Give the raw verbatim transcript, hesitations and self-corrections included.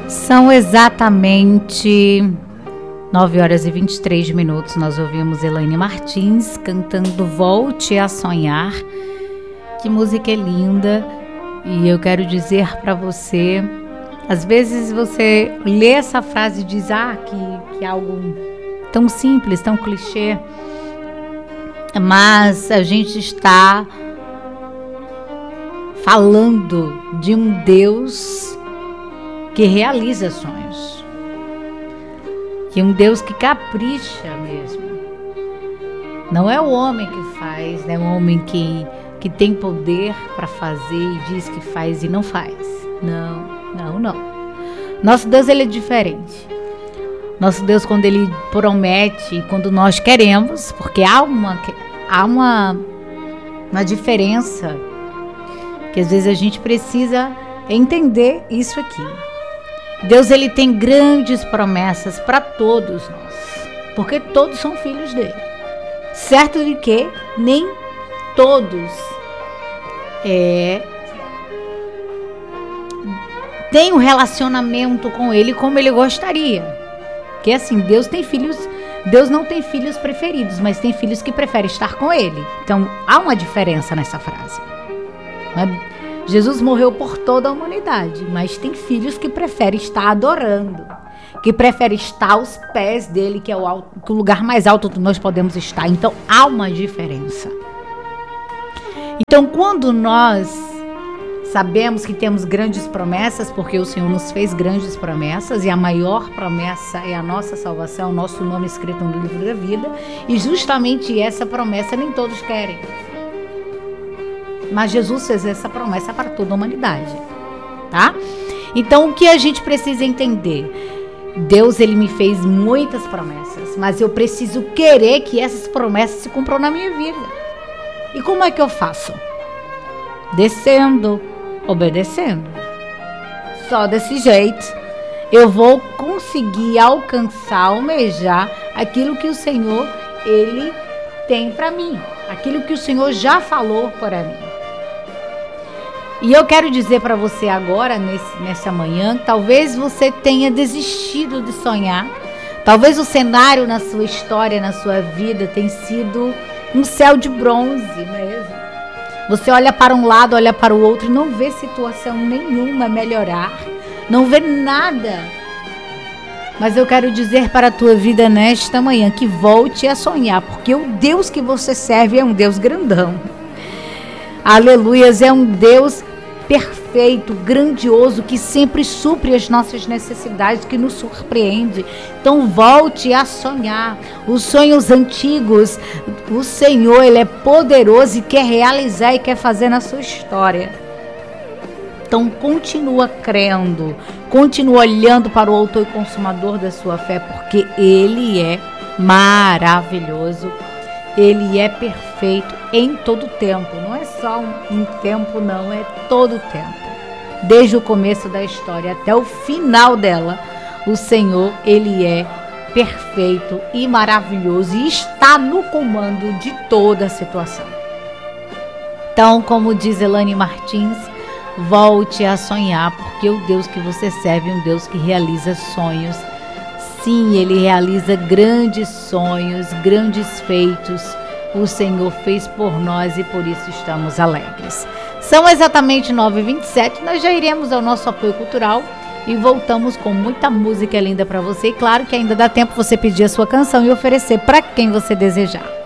São exatamente nove horas e vinte e três minutos. Nós ouvimos Elaine Martins cantando Volte a Sonhar. Que música é linda. E eu quero dizer para você, às vezes você lê essa frase e diz ah, que, que é algo tão simples, tão clichê, mas a gente está falando de um Deus que realiza sonhos, que é um Deus que capricha mesmo. Não é o homem que faz, não é o homem que, que tem poder para fazer e diz que faz e não faz. Não, não, não. Nosso Deus, ele é diferente. Nosso Deus, quando ele promete, quando nós queremos, porque há uma, há uma, uma diferença que às vezes a gente precisa entender isso aqui. Deus, ele tem grandes promessas para todos nós, porque todos são filhos dele. Certo de que nem todos é, têm um relacionamento com ele como ele gostaria. Porque assim, Deus tem filhos, Deus não tem filhos preferidos, mas tem filhos que preferem estar com ele. Então há uma diferença nessa frase. Jesus morreu por toda a humanidade, mas tem filhos que preferem estar adorando, que preferem estar aos pés dele, que é o, alto, que é o lugar mais alto que nós podemos estar. Então há uma diferença. Então quando nós sabemos que temos grandes promessas, porque o Senhor nos fez grandes promessas, e a maior promessa é a nossa salvação, o nosso nome escrito no livro da vida, e justamente essa promessa nem todos querem. Mas Jesus fez essa promessa para toda a humanidade, tá? Então, o que a gente precisa entender? Deus, ele me fez muitas promessas, mas eu preciso querer que essas promessas se cumpram na minha vida. E como é que eu faço? Descendo, obedecendo. Só desse jeito eu vou conseguir alcançar, almejar aquilo que o Senhor, ele tem para mim, aquilo que o Senhor já falou para mim. E eu quero dizer para você agora, nesse, nessa manhã, talvez você tenha desistido de sonhar. Talvez o cenário na sua história, na sua vida, tenha sido um céu de bronze mesmo. Você olha para um lado, olha para o outro e não vê situação nenhuma melhorar. Não vê nada. Mas eu quero dizer para a tua vida nesta manhã que volte a sonhar, porque o Deus que você serve é um Deus grandão. Aleluias, é um Deus perfeito, grandioso, que sempre supre as nossas necessidades, que nos surpreende. Então volte a sonhar. Os sonhos antigos, o Senhor, ele é poderoso e quer realizar e quer fazer na sua história. Então continua crendo, continua olhando para o autor e consumador da sua fé, porque ele é maravilhoso. Ele é perfeito em todo tempo. Não é só um, um tempo, não. É todo tempo. Desde o começo da história até o final dela, o Senhor, ele é perfeito e maravilhoso e está no comando de toda a situação. Então, como diz Elaine Martins, volte a sonhar, porque o Deus que você serve é um Deus que realiza sonhos. Sim, ele realiza grandes sonhos, grandes feitos. O Senhor fez por nós e por isso estamos alegres. São exatamente nove e vinte e sete, nós já iremos ao nosso apoio cultural e voltamos com muita música linda para você. E claro que ainda dá tempo você pedir a sua canção e oferecer para quem você desejar.